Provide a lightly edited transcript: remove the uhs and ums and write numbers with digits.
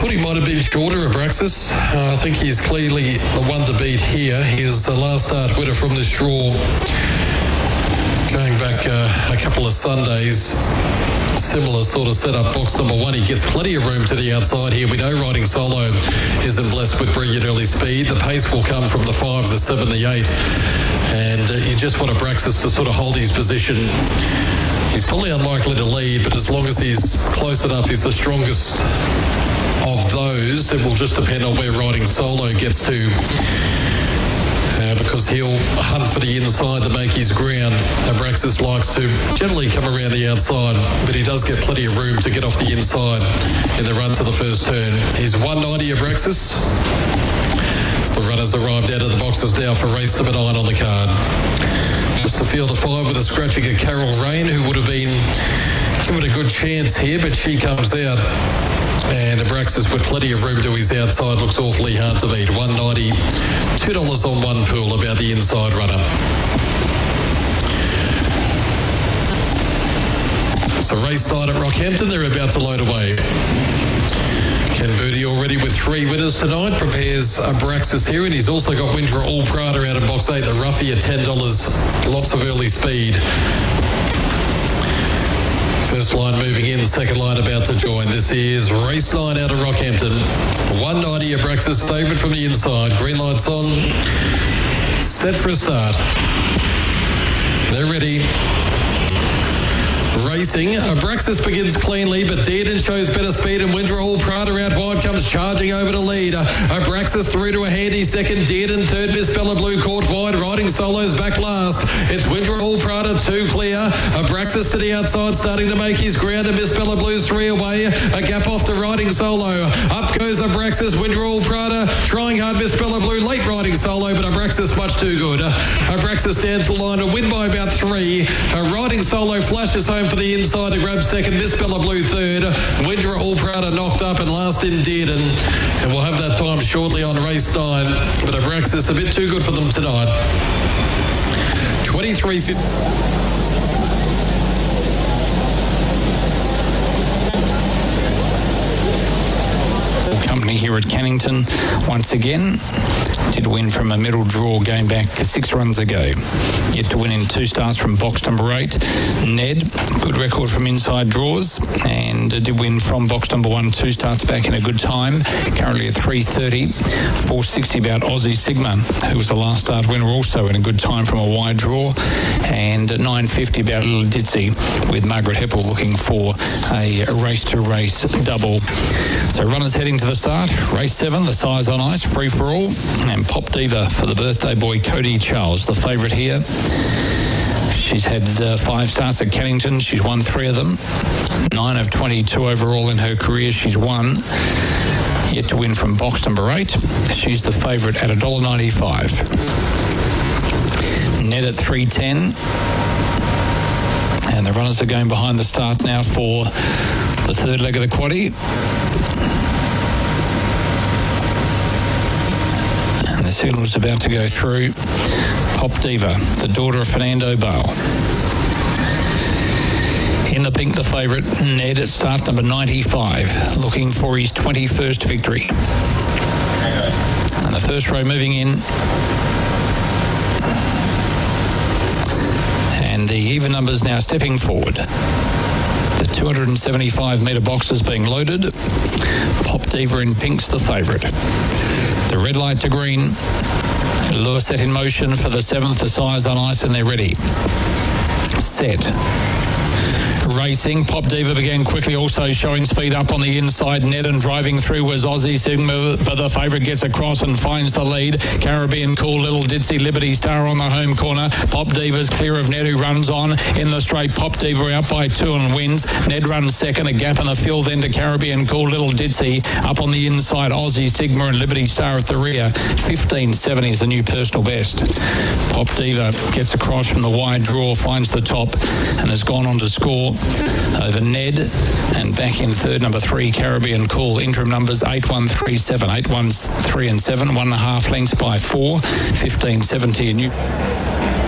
thought he might have been shorter, Abraxas. I think he's clearly the one to beat here. He is the last start winner from this draw. Going back a couple of Sundays, similar sort of setup. Box number 1, he gets plenty of room to the outside here. We know Riding Solo isn't blessed with brilliant early speed. The pace will come from the 5, the 7, the 8. And you just want Abraxas to sort of hold his position. He's probably unlikely to lead, but as long as he's close enough, he's the strongest of those. It will just depend on where Riding Solo gets to. Because he'll hunt for the inside to make his ground. Abraxas likes to generally come around the outside, but he does get plenty of room to get off the inside in the run to the first turn. He's 190, Abraxas. The runners arrived out of the boxes now for race number 9 on the card. Just the field of 5 with a scratching of Carol Rain, who would have been given a good chance here, but she comes out. And Abraxas with plenty of room to his outside looks awfully hard to beat. $1.90, $2 on one pool about the inside runner. So race side at Rockhampton, they're about to load away. Ken Booty already with 3 winners tonight, prepares Abraxas here, and he's also got Windra All Prada out of box 8, the roughie at $10, lots of early speed. First line moving in, second line about to join. This is race 9 out of Rockhampton. 190, Abraxas favourite from the inside. Green lights on. Set for a start. They're ready. Racing. Abraxas begins cleanly, but Dearden shows better speed, and Windra All Prada out wide comes charging over to lead. Abraxas through to a handy second. Dearden third. Miss Bella Blue caught wide. Riding Solo's back last. It's Windra All Prada 2 clear. Abraxas to the outside, starting to make his ground, and Miss Bella Blue's 3 away. A gap off to Riding Solo. Up goes Abraxas. Windra All Prada trying hard. Miss Bella Blue late Riding Solo, but Abraxas much too good. Abraxas stands the line to win by about 3. Riding Solo flashes home for the inside to grab second. Miss Bella Blue third. Windra All Prada knocked up, and last in Dearden. And we'll have that time shortly on race 9. But Abraxas a bit too good for them tonight. 23.50. Company here at Cannington once again did win from a middle draw going back 6 runs ago. Yet to win in 2 starts from box number 8. Ned, good record from inside draws, and did win from box number 1 2 starts back in a good time. Currently at 3:30, 4:60 about Aussie Sigma, who was the last start winner, also in a good time from a wide draw, and at 9:50 about Little Ditzy, with Margaret Heppel looking for a race-to-race double. So runners heading to the start. Race 7, the size on ice, free for all, and Pop Diva for the birthday boy Cody Charles, the favourite here. She's had 5 starts at Cannington. She's won 3 of them. 9 of 22 overall in her career. She's won. Yet to win from box number 8. She's the favourite at $1.95. Net at 3.10. And the runners are going behind the start now for the third leg of the quaddie. And the signal's about to go through. Pop Diva, the daughter of Fernando Bale. In the pink, the favourite, Ned, at start number 95, looking for his 21st victory. And the first row moving in. And the even numbers now stepping forward. The 275-metre boxes being loaded. Pop Diva in pink's the favourite. The red light to green. Lure set in motion for the 7th, the size on ice, and they're ready. Set. Racing. Pop Diva began quickly, also showing speed up on the inside. Ned and driving through was Aussie Sigma, but the favourite gets across and finds the lead. Caribbean Cool, Little Ditzy, Liberty Star on the home corner. Pop Diva's clear of Ned, who runs on in the straight. Pop Diva out by 2 and wins. Ned runs second, a gap in the field then to Caribbean Cool, Little Ditzy. Up on the inside, Aussie Sigma and Liberty Star at the rear. 15.70 is the new personal best. Pop Diva gets across from the wide draw, finds the top, and has gone on to score over Ned, and back in third, number 3, Caribbean Cool. Interim numbers 8-1-3-7, 8-1-3 and 7, 1.5 lengths by 4, 15.70 a new.